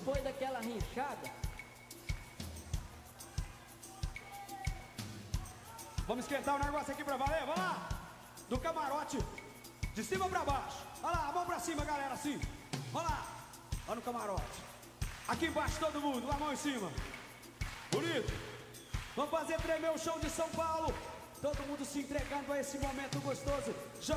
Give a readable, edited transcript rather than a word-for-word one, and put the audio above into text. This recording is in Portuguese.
Depois daquela rinchada, vamos esquentar o negócio aqui pra valer, vamos lá! Do camarote, de cima pra baixo. Olha lá, a mão pra cima, galera, assim. Vamos lá, lá no camarote. Aqui embaixo todo mundo, a mão em cima. Bonito. Vamos fazer tremer o show de São Paulo. Todo mundo se entregando a esse momento gostoso.